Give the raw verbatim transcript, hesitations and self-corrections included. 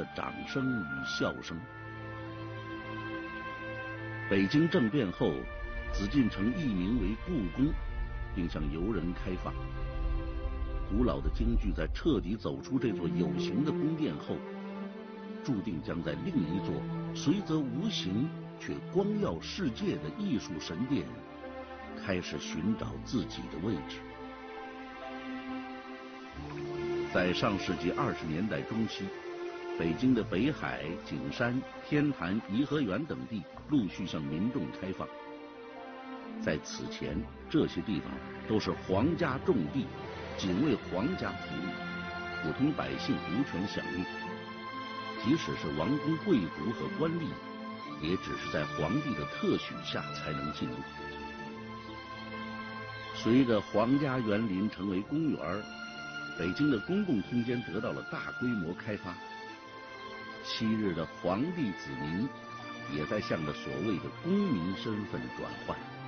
的掌声与笑声。北京政变后，紫禁城易名为故宫，并向游人开放。古老的京剧在彻底走出这座有形的宫殿后，注定将在另一座随则无形却光耀世界的艺术神殿开始寻找自己的位置。在上世纪二十年代中期，北京的北海、景山、天坛、颐和园等地陆续向民众开放。在此前，这些地方都是皇家重地，仅为皇家服务，普通百姓无权享用。即使是王公贵族和官吏，也只是在皇帝的特许下才能进入。随着皇家园林成为公园，北京的公共空间得到了大规模开发。昔日的皇帝子民也在向着所谓的公民身份转换。